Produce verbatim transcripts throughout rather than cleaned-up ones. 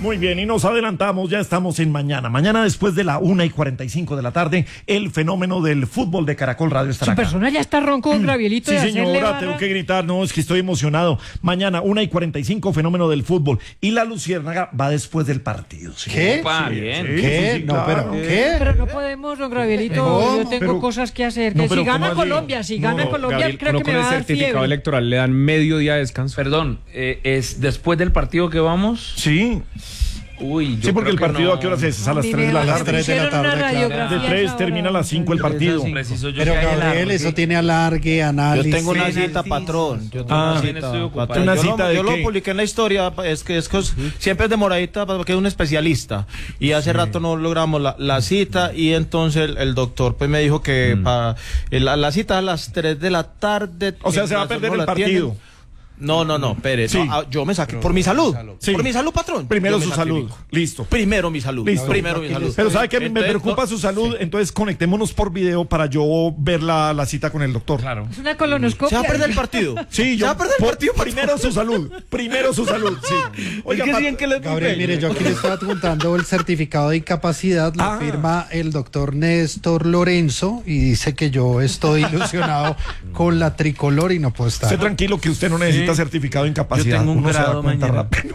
Muy bien, y nos adelantamos, ya estamos en mañana. Mañana después de la una y cuarenta y cinco de la tarde, el fenómeno del fútbol de Caracol Radio estará Su acá. persona ya está ronco, mm. Gravielito. Sí, de señora, tengo que gritar, no, es que estoy emocionado. Mañana, una y cuarenta y cinco, fenómeno del fútbol. Y la Luciérnaga va después del partido. ¿Sí? ¿Qué? Opa, Sí, bien. sí, ¿Qué? sí, no, claro. pero ¿qué? Pero no podemos, don Gravielito. No, yo tengo pero- cosas que hacer. no, Que pero si gana ¿cómo así? Colombia, si No, gana no, Colombia, Gabriel, creo uno que con me el va a dar certificado fiebre. electoral le dan medio día de descanso. Perdón, eh, ¿es después del partido que vamos? Sí, Uy, yo sí, porque creo el que partido no. a qué horas es, es a las A mí tres de me la va- tarde. tres de la pusieron una tarde, claro. radiografía De tres esa termina a hora, las cinco el don partido. Preciso, yo Pero que hay Gabriel, alargue. eso tiene alargue, análisis. Yo tengo una Sí, cita, sí, patrón. Yo tengo Ah, una bien cita. estoy ocupado. patrón. ¿Una Yo, cita lo, de yo qué? lo publiqué en la historia, es que es que es- siempre es demoradita porque es un especialista. Y hace rato no logramos la, la cita y entonces el, el doctor pues me dijo que pa- la, la cita es a las tres de la tarde. O sea, se va a no perder el la partido. atienden. No, no, no, Pérez. Sí. no, ah, yo me saqué. Por mi salud. Sí. Por mi salud, patrón. Primero Yo me su salud. sacrifico. Listo. Primero mi salud. Listo. Primero mi salud. Pero ¿sabe qué? Me Entonces, preocupa no- su salud, entonces conectémonos por video para yo ver la, la cita con el doctor. Claro. Es una Se colonoscopia. va a perder el partido. Sí, Se yo va a perder el por- partido. patrón. primero su salud, primero su salud, sí. Oiga, Pat- que le Gabriel, mire, yo aquí le estaba adjuntando el certificado de incapacidad, lo Ah. firma el doctor Néstor Lorenzo y dice que yo estoy ilusionado con la tricolor y no puedo estar. Esté tranquilo que usted no necesita Sí. certificado de incapacidad. Yo tengo un Uno se da grado cuenta mañana. rápido.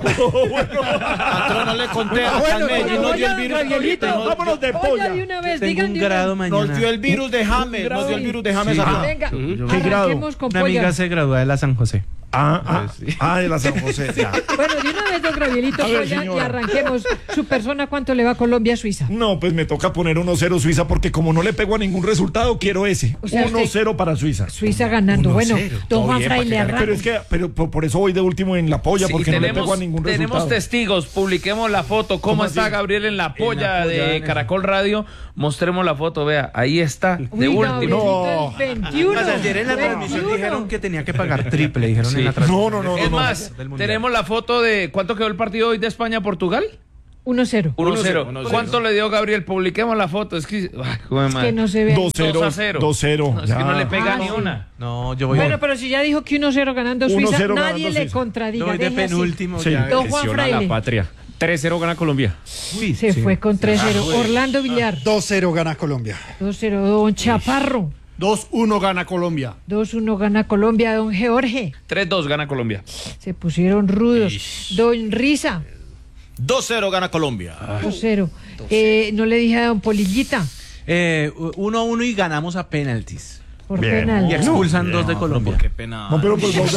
Patrón, no le conté. a Bueno, James, bueno, nos dio el oiga, virus. Gabrielito, nos- vámonos de Oiga, polla. de una vez, Tengo digan un de una grado vez. mañana. Nos dio el virus de James. Nos dio el virus de James. acá. Venga, ¿Qué grado? arranquemos con Una polla. amiga se gradúa de la San José. Ah, ah, ah, de la San José. Ya. Bueno, de una vez, don Gravielito, A ver, polla, y señora. arranquemos. Su persona, ¿cuánto le va a Colombia a Suiza? No, pues me toca poner uno cero Suiza porque como no le pego a ningún resultado, quiero ese. O sea, uno cero para Suiza. Suiza ganando. Bueno, don Juan Fraile, Pero arranque. es que pero por, por eso voy de último en la polla Sí, porque no le tenemos, pego a ningún tenemos resultado. testigos, publiquemos la foto. ¿Cómo, ¿Cómo está así? Gabriel en la polla, En la polla, de en el- Caracol Radio? Mostremos la foto, vea, ahí está, de Uy, último. Gabrielito, el veintiuno. Ayer en la transmisión veintiuno. dijeron que tenía que pagar triple, dijeron Sí. en la transmisión. No, no, no, Es no, más, del Mundial. tenemos la foto de cuánto quedó el partido hoy de España-Portugal. uno cero. uno cero. uno cero. ¿Cuánto le dio Gabriel? Publiquemos la foto. Es que, ay, joder, Es madre. que no se ve. dos cero. dos a cero. dos cero. No, es que no le pega Ah, ni sí. una. No, yo voy, Bueno, pero si ya dijo que uno cero ganando uno Suiza, cero nadie ganando le Suiza. contradiga. yo voy de deje así. penúltimo. Sí. Ya, Don que Juan lesiona a Fraile. la patria. tres cero gana Colombia. Se fue con tres cero. Orlando Villar, dos cero gana Colombia. dos cero. Don Chaparro, dos uno gana Colombia. dos uno gana Colombia. Don Jorge, tres dos gana Colombia. se pusieron rudos. Don Risa, dos cero gana Colombia. dos cero. Eh, no le dije a don Polillita, Eh, uno a uno y ganamos a penaltis. por Bien. penal. Y expulsan dos de Colombia. Qué pena. No, pero pues dos.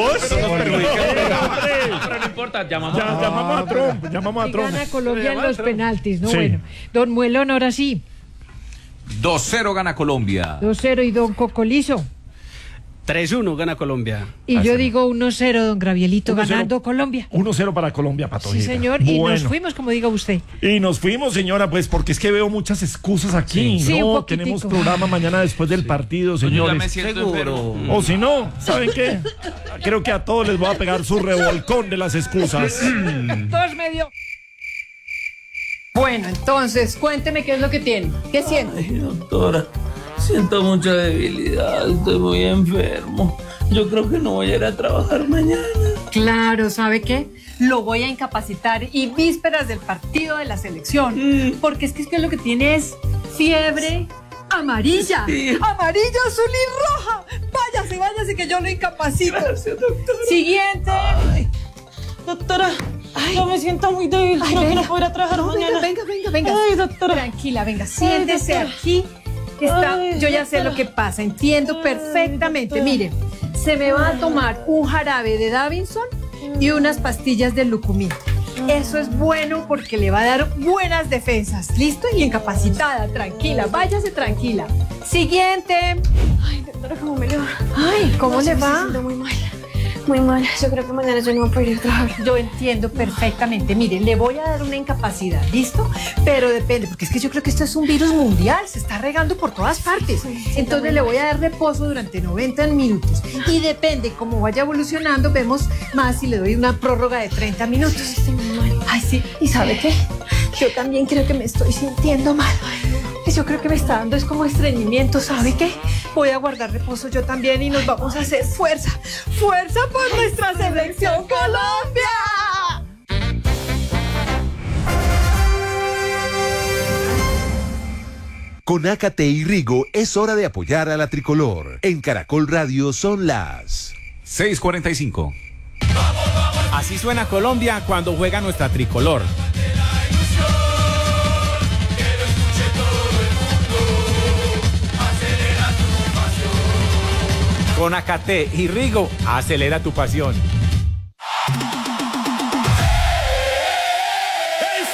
Pero no importa, llamamos. Ya, llamamos a Trump, llamamos a Y Trump. gana Colombia en los penaltis, ¿no? Sí. Bueno. Don Muelón, ahora sí, dos cero gana Colombia. dos cero. Y don Cocolizo. tres uno gana Colombia. Y yo digo uno cero, don Gravielito, uno cero. ganando Colombia. uno cero para Colombia, Patojita. Sí, señor. Y Bueno. nos fuimos, como diga usted. Y nos fuimos, señora, pues porque es que veo muchas excusas aquí. Sí, no, un poquitico. tenemos programa mañana después del partido, Yo ya me señores. siento enfermo. O si no, ¿saben qué? Creo que a todos les voy a pegar su revolcón de las excusas. Dos medio. Bueno, entonces, cuénteme qué es lo que tiene. ¿Qué siente? Ay, doctora, siento mucha debilidad, estoy muy enfermo. Yo creo que no voy a ir a trabajar mañana. Claro, ¿sabe qué? Lo voy a incapacitar y vísperas del partido de la selección. Mm. Porque es que, es que lo que tiene es fiebre amarilla. Sí. Amarilla, azul y roja. Váyase, váyase que yo lo incapacito. Gracias, doctora. Siguiente. Doctora, yo me siento muy débil. Ay, creo que venga. no podré trabajar No, mañana. venga, venga, venga, venga. Ay, doctora. Tranquila, venga, siéntese doctora. aquí. Está, Ay, yo ya sé doctora. lo que pasa, entiendo Ay, perfectamente. doctora. Mire, se me va a tomar un jarabe de Davinson y unas pastillas de Lucumí. Eso es bueno porque le va a dar buenas defensas. ¿Listo? Y incapacitada, tranquila, váyase tranquila. Siguiente. Ay, doctora, ¿cómo me le va? Ay, ¿cómo No, le sí, me va? siento muy mal. Muy mal. Yo creo que mañana yo no voy a poder ir a trabajar. Yo entiendo perfectamente. Mire, le voy a dar una incapacidad, ¿listo? Pero depende, porque es que yo creo que esto es un virus mundial, se está regando por todas partes. Sí, sí, Entonces está le muy voy a dar reposo durante noventa minutos. Y depende cómo vaya evolucionando, vemos más si le doy una prórroga de treinta minutos. Estoy muy mal. Ay, sí. ¿Y sabe qué? Yo también creo que me estoy sintiendo mal. Yo creo que me está dando es como estreñimiento, ¿sabe qué? Voy a guardar reposo yo también y nos vamos a hacer fuerza. ¡Fuerza por nuestra selección Colombia! Con Ácate y Rigo es hora de apoyar a la tricolor. En Caracol Radio son las seis cuarenta y cinco. Así suena Colombia cuando juega nuestra tricolor. Con Ácate y Rigo, acelera tu pasión.